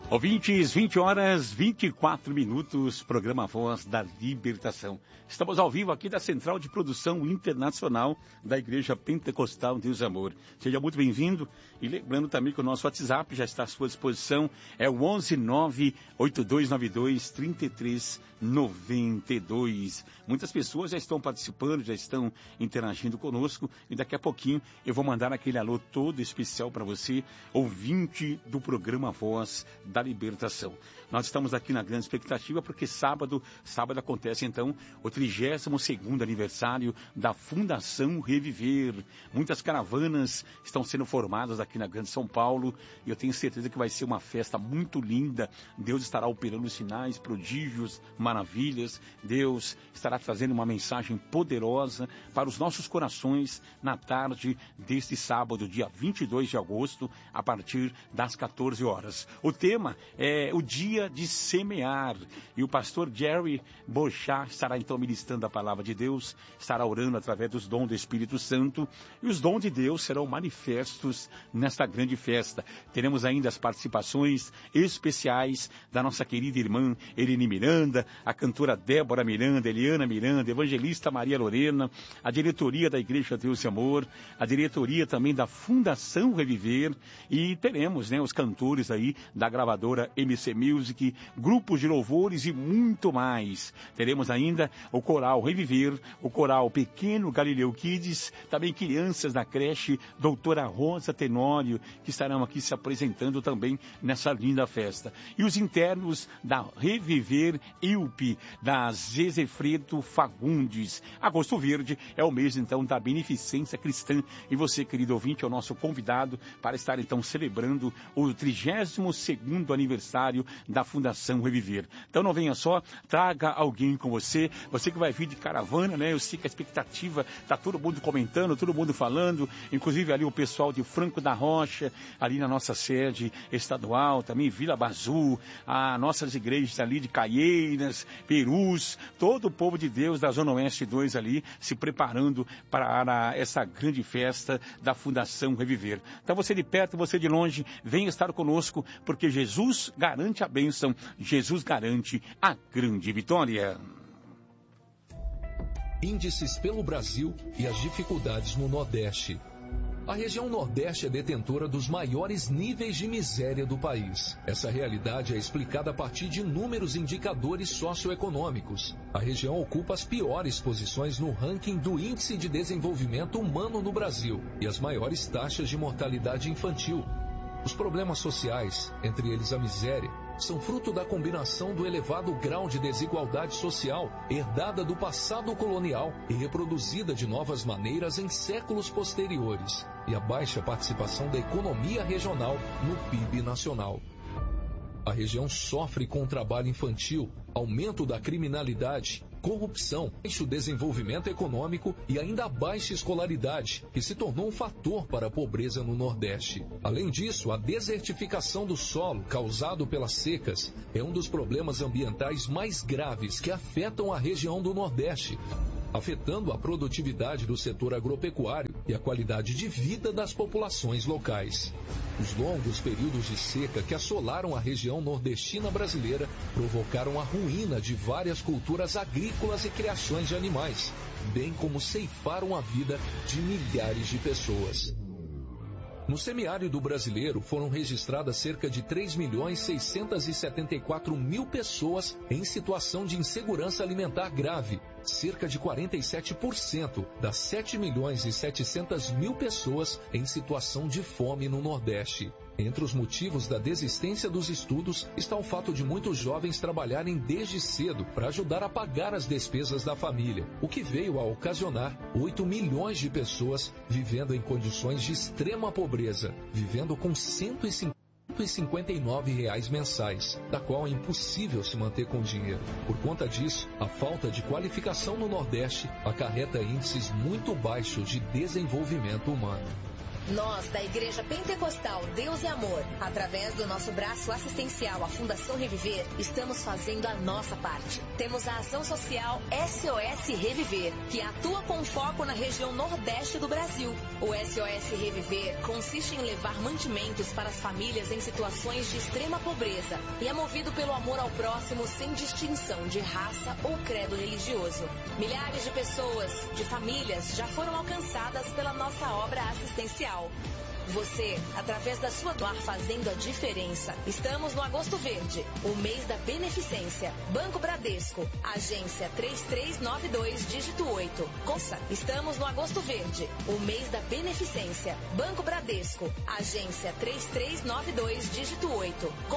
Ouvintes, 20 horas 24 minutos, programa Voz da Libertação. Estamos ao vivo aqui da Central de Produção Internacional da Igreja Pentecostal Deus e Amor. Seja muito bem-vindo e lembrando também que o nosso WhatsApp já está à sua disposição, é o 11982923392. Muitas pessoas já estão participando, já estão interagindo conosco e daqui a pouquinho eu vou mandar aquele alô todo especial para você, ouvinte do programa Voz da Libertação. Nós estamos aqui na grande expectativa porque sábado acontece então o 32º aniversário da Fundação Reviver. Muitas caravanas estão sendo formadas aqui na Grande São Paulo e eu tenho certeza que vai ser uma festa muito linda. Deus estará operando sinais, prodígios, maravilhas. Deus estará trazendo uma mensagem poderosa para os nossos corações na tarde deste sábado, dia 22 de agosto, a partir das 14 horas. O tema é o dia de semear e o pastor Jerry Bochá estará então ministrando a palavra de Deus, estará orando através dos dons do Espírito Santo e os dons de Deus serão manifestos nesta grande festa. Teremos ainda as participações especiais da nossa querida irmã Eline Miranda, a cantora Débora Miranda, Eliana Miranda, evangelista Maria Lorena, a diretoria da Igreja Deus e Amor, a diretoria também da Fundação Reviver e teremos, os cantores aí da gravadora MC Music, grupos de louvores e muito mais. Teremos ainda o coral Reviver, o coral Pequeno Galileu Kids, também crianças da creche Doutora Rosa Tenório, que estarão aqui se apresentando também nessa linda festa. E os internos da Reviver IUP, da Zezefredo Fagundes. Agosto Verde é o mês então da beneficência cristã e você, querido ouvinte, é o nosso convidado para estar então celebrando o 32º aniversário da Fundação Reviver. Então não venha só, traga alguém com você, você que vai vir de caravana, eu sei que a expectativa, está todo mundo comentando, todo mundo falando, inclusive ali o pessoal de Franco da Rocha, ali na nossa sede estadual, também Vila Bazu, as nossas igrejas ali de Caieiras, Perus, todo o povo de Deus da Zona Oeste 2 ali, se preparando para essa grande festa da Fundação Reviver. Então você de perto, você de longe, venha estar conosco, porque Jesus garante a bênção, Jesus garante a grande vitória. Índices pelo Brasil e as dificuldades no Nordeste. A região Nordeste é detentora dos maiores níveis de miséria do país. Essa realidade é explicada a partir de inúmeros indicadores socioeconômicos. A região ocupa as piores posições no ranking do Índice de Desenvolvimento Humano no Brasil e as maiores taxas de mortalidade infantil. Os problemas sociais, entre eles a miséria, são fruto da combinação do elevado grau de desigualdade social herdada do passado colonial e reproduzida de novas maneiras em séculos posteriores, e a baixa participação da economia regional no PIB nacional. A região sofre com o trabalho infantil, aumento da criminalidade, corrupção, baixo desenvolvimento econômico e ainda a baixa escolaridade, que se tornou um fator para a pobreza no Nordeste. Além disso, a desertificação do solo, causado pelas secas, é um dos problemas ambientais mais graves que afetam a região do Nordeste, afetando a produtividade do setor agropecuário e a qualidade de vida das populações locais. Os longos períodos de seca que assolaram a região nordestina brasileira provocaram a ruína de várias culturas agrícolas e criações de animais, bem como ceifaram a vida de milhares de pessoas. No semiárido brasileiro foram registradas cerca de 3.674.000 pessoas em situação de insegurança alimentar grave, cerca de 47% das 7.700.000 pessoas em situação de fome no Nordeste. Entre os motivos da desistência dos estudos está o fato de muitos jovens trabalharem desde cedo para ajudar a pagar as despesas da família, o que veio a ocasionar 8 milhões de pessoas vivendo em condições de extrema pobreza, vivendo com R$ 159 mensais, da qual é impossível se manter com dinheiro. Por conta disso, a falta de qualificação no Nordeste acarreta índices muito baixos de desenvolvimento humano. Nós, da Igreja Pentecostal Deus e Amor, através do nosso braço assistencial, a Fundação Reviver, estamos fazendo a nossa parte. Temos a ação social SOS Reviver, que atua com foco na região nordeste do Brasil. O SOS Reviver consiste em levar mantimentos para as famílias em situações de extrema pobreza e é movido pelo amor ao próximo sem distinção de raça ou credo religioso. Milhares de pessoas, de famílias, já foram alcançadas pela nossa obra assistencial. Você, através da sua doar, fazendo a diferença. Estamos no Agosto Verde, o mês da beneficência. Banco Bradesco, agência 3392, dígito 8. Estamos no Agosto Verde, o mês da beneficência. Banco Bradesco, agência 3392, dígito 8.